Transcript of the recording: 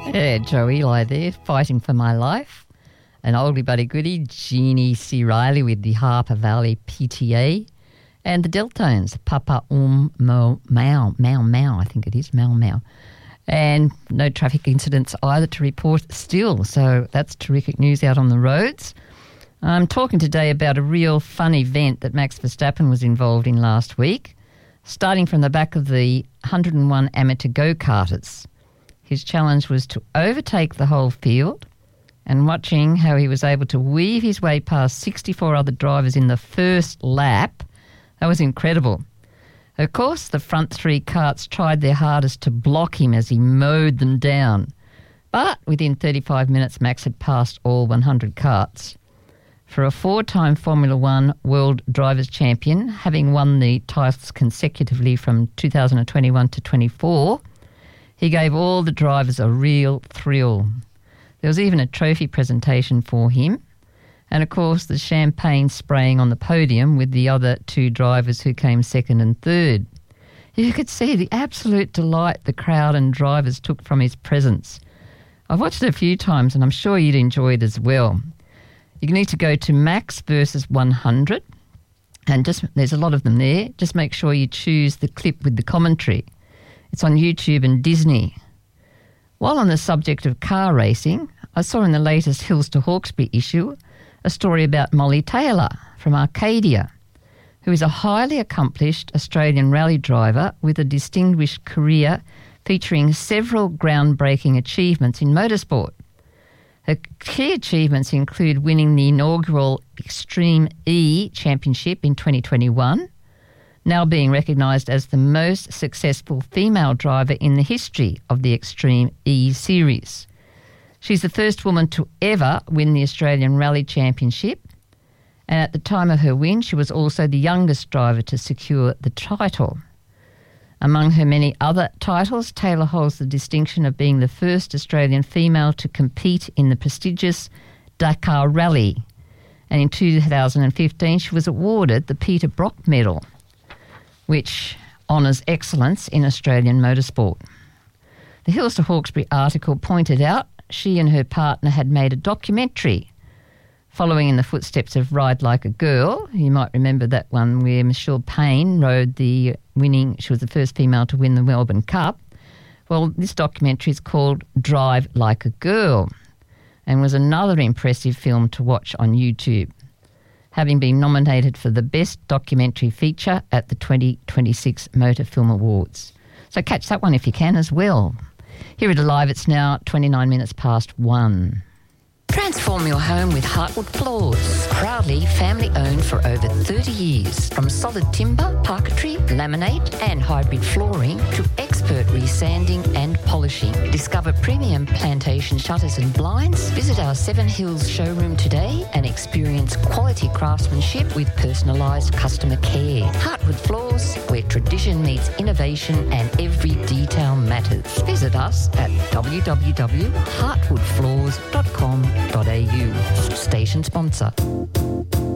Yeah, Joe Eli there, fighting for my life. An oldie buddy goodie, Jeannie C. Riley with the Harper Valley PTA. And the Deltones, Papa Mau Mau, I think it is, Mau Mau. And no traffic incidents either to report still, so that's terrific news out on the roads. I'm talking today about a real fun event that Max Verstappen was involved in last week, starting from the back of the 101 amateur go-karters. His challenge was to overtake the whole field, and watching how he was able to weave his way past 64 other drivers in the first lap, that was incredible. Of course, the front three karts tried their hardest to block him as he mowed them down. But within 35 minutes, Max had passed all 100 karts. For a four-time Formula One World Drivers' Champion, having won the titles consecutively from 2021 to 24, he gave all the drivers a real thrill. There was even a trophy presentation for him. And, of course, the champagne spraying on the podium with the other two drivers who came second and third. You could see the absolute delight the crowd and drivers took from his presence. I've watched it a few times and I'm sure you'd enjoy it as well. You need to go to Max versus 100 and there's a lot of them there. Just make sure you choose the clip with the commentary. It's on YouTube and Disney. While on the subject of car racing, I saw in the latest Hills to Hawkesbury issue a story about Molly Taylor from Arcadia, who is a highly accomplished Australian rally driver with a distinguished career featuring several groundbreaking achievements in motorsport. Her key achievements include winning the inaugural Extreme E Championship in 2021, now being recognised as the most successful female driver in the history of the Extreme E series. She's the first woman to ever win the Australian Rally Championship, and at the time of her win, she was also the youngest driver to secure the title. Among her many other titles, Taylor holds the distinction of being the first Australian female to compete in the prestigious Dakar Rally, and in 2015 she was awarded the Peter Brock Medal, which honours excellence in Australian motorsport. The Hills to Hawkesbury article pointed out she and her partner had made a documentary following in the footsteps of Ride Like a Girl. You might remember that one where Michelle Payne rode she was the first female to win the Melbourne Cup. Well, this documentary is called Drive Like a Girl and was another impressive film to watch on YouTube, having been nominated for the Best Documentary Feature at the 2026 Motor Film Awards. So catch that one if you can as well. Here at Alive, it's now 29 minutes past 1. Transform your home with Heartwood Floors. Proudly family-owned for over 30 years. From solid timber, parquetry, laminate and hybrid flooring to expert resanding and polishing. Discover premium plantation shutters and blinds. Visit our Seven Hills showroom today and experience quality craftsmanship with personalised customer care. Heartwood Floors, where tradition meets innovation and every detail matters. Visit us at www.heartwoodfloors.com.au. Station sponsor.